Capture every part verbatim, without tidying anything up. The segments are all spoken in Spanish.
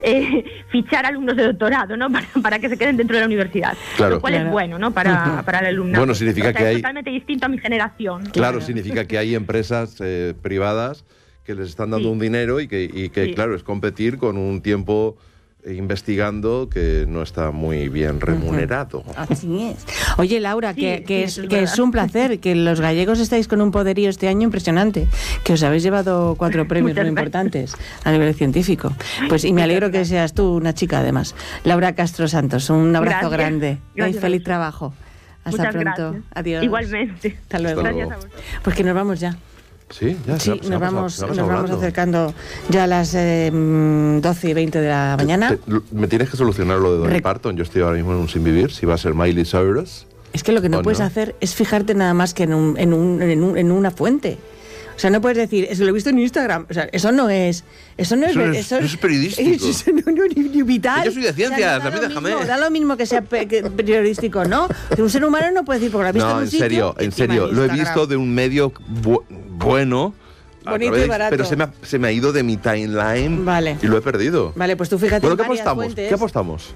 eh, fichar alumnos de doctorado, ¿no? Para, para que se queden dentro de la universidad. Claro. Lo cual Claro. es bueno, ¿no? Para, Uh-huh. para el alumnado. Bueno, significa o sea, que es hay... totalmente distinto a mi generación. Claro, Claro. significa que hay empresas eh, privadas que les están dando Sí. un dinero y que, y que Sí. claro, es competir con un tiempo eh, investigando que no está muy bien remunerado. Así es. Oye, Laura, Sí, que, que, sí, es, es que verdad. es un placer, que los gallegos estáis con un poderío este año impresionante, que os habéis llevado cuatro premios Muchas muy gracias. importantes a nivel científico. Pues y me alegro que seas tú una chica, además. Laura Castro Santos, un abrazo Gracias. grande y Gracias a feliz vosotros. trabajo. Hasta Muchas pronto. gracias. Adiós. Igualmente. Hasta luego. Hasta Gracias luego. a vosotros. Pues que nos vamos ya. Sí, ya Sí, se- se nos ha pasado- vamos, se ha nos pasado vamos volando. acercando ya a las eh, mm, doce y veinte de la mañana. Te- te- me tienes que solucionar lo de Dolly Rec- Parton. Yo estoy ahora mismo en un sin vivir. Si va a ser Miley Cyrus. Es que lo que no ¿O puedes no? hacer es fijarte nada más que en, un, en, un, en, un- en una fuente. O sea, no puedes decir, es que lo he visto en Instagram. O sea, eso no es. Eso no es. Eso es- eso es periodístico. Eso no, no, ni, ni vital. Yo soy de ciencias, da a mí lo déjame. mismo- Da lo mismo que sea pe- que periodístico, ¿no? Que un ser humano no puede decir, porque lo ha visto No, en un en sitio, serio, en encima serio. en Lo he Instagram. visto de un medio bu- bueno. a Bonito través- y barato. Pero se me, ha, se me ha ido de mi timeline Vale. y lo he perdido. Vale, pues tú fíjate Bueno, en ¿qué varias apostamos? fuentes. ¿Qué apostamos?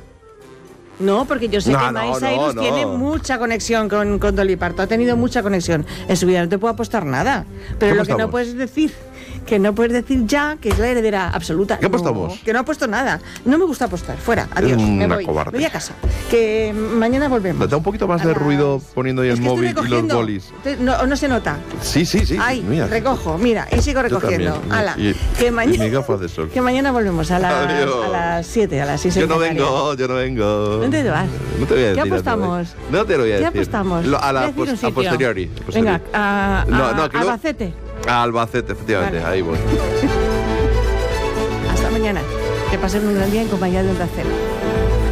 No, porque yo sé No, que no, Miley no, Cyrus no. tiene mucha conexión con, con Dolly Parton. Ha tenido mucha conexión en su vida. No te puedo apostar nada. Pero ¿Qué lo que no apostamos? puedes decir, que no puedes decir ya que es la heredera absoluta. ¿Qué No, apostamos? que no apuesto nada. No me gusta apostar. Fuera. Adiós. una Me voy. cobarde. Me voy a casa. Que mañana volvemos. Da un poquito más A de las- ruido poniendo ahí Es el que estoy móvil y los recogiendo. bolis. Te- No, no se nota. Sí, sí, sí. Ay, mira. recojo, mira, y sigo Yo recogiendo. también. Ala, Y- que y mañana mis gafas de sol. que mañana volvemos a las Adiós. a las siete, a las seis. Yo en no Canarias. vengo, yo no vengo. ¿Dónde te vas? No te voy a decir. ¿Qué no te voy- apostamos? No te lo voy a ¿Qué decir. apostamos? Lo- a la Voy a decir pos- un a sitio. posteriori. a posteriori. Venga, a, a, No, no, que luego- Albacete. A Albacete, efectivamente. Vale. Ahí voy. Hasta mañana. Que pasen un gran día en compañía de un Onda Cero.